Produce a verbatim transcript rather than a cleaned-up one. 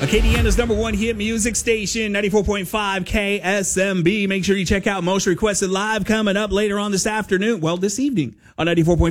Acadiana's number one hit music station, ninety-four point five K S M B. Make sure you check out Most Requested Live coming up later on this afternoon. Well, this evening on ninety-four point five.